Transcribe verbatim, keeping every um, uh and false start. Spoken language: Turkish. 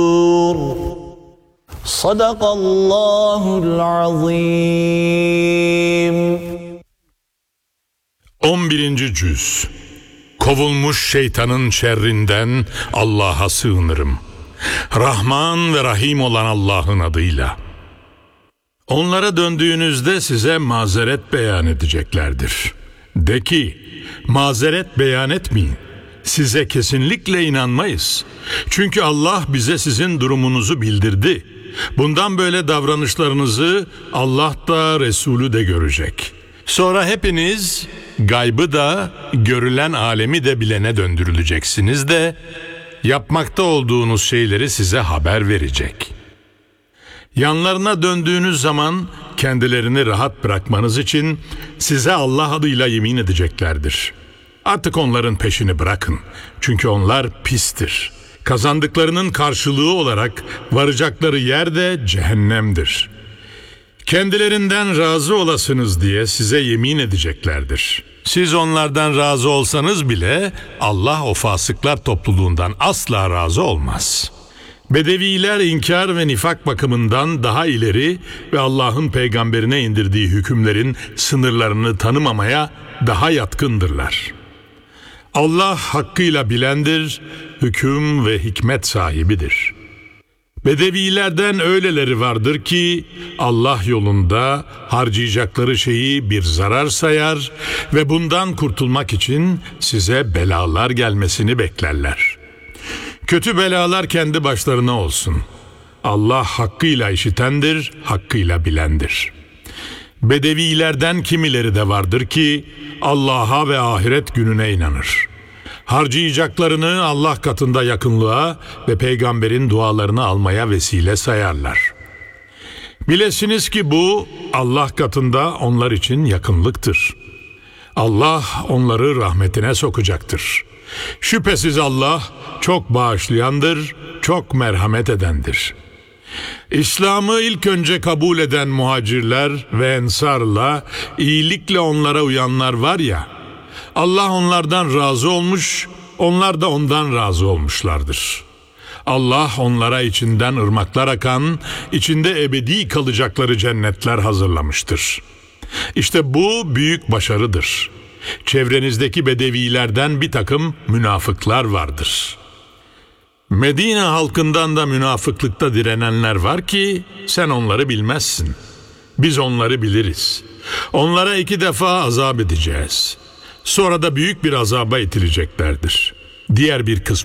Sadakallahul azim. on birinci Cüz. Kovulmuş şeytanın şerrinden Allah'a sığınırım. Rahman ve Rahim olan Allah'ın adıyla. Onlara döndüğünüzde size mazeret beyan edeceklerdir. De ki, mazeret beyan etmeyin. Size kesinlikle inanmayız. Çünkü Allah bize sizin durumunuzu bildirdi. Bundan böyle davranışlarınızı Allah da Resulü de görecek. Sonra hepiniz gaybı da görülen alemi de bilene döndürüleceksiniz de yapmakta olduğunuz şeyleri size haber verecek. Yanlarına döndüğünüz zaman kendilerini rahat bırakmanız için size Allah adıyla yemin edeceklerdir. Artık onların peşini bırakın. Çünkü onlar pistir. Kazandıklarının karşılığı olarak varacakları yer de cehennemdir. Kendilerinden razı olasınız diye size yemin edeceklerdir. Siz onlardan razı olsanız bile Allah o fasıklar topluluğundan asla razı olmaz. Bedeviler inkar ve nifak bakımından daha ileri ve Allah'ın peygamberine indirdiği hükümlerin sınırlarını tanımamaya daha yatkındırlar. Allah hakkıyla bilendir, hüküm ve hikmet sahibidir. Bedevilerden öyleleri vardır ki Allah yolunda harcayacakları şeyi bir zarar sayar ve bundan kurtulmak için size belalar gelmesini beklerler. Kötü belalar kendi başlarına olsun. Allah hakkıyla işitendir, hakkıyla bilendir. Bedevilerden kimileri de vardır ki Allah'a ve ahiret gününe inanır. Harcayacaklarını Allah katında yakınlığa ve peygamberin dualarını almaya vesile sayarlar. Bilesiniz ki bu Allah katında onlar için yakınlıktır. Allah onları rahmetine sokacaktır. Şüphesiz Allah çok bağışlayandır, çok merhamet edendir. İslam'ı ilk önce kabul eden muhacirler ve ensarla iyilikle onlara uyanlar var ya, Allah onlardan razı olmuş, onlar da ondan razı olmuşlardır. Allah onlara içinden ırmaklar akan, içinde ebedi kalacakları cennetler hazırlamıştır. İşte bu büyük başarıdır. Çevrenizdeki bedevilerden bir takım münafıklar vardır. Medine halkından da münafıklıkta direnenler var ki sen onları bilmezsin. Biz onları biliriz. Onlara iki defa azap edeceğiz. Sonra da büyük bir azaba itileceklerdir. Diğer bir kısmı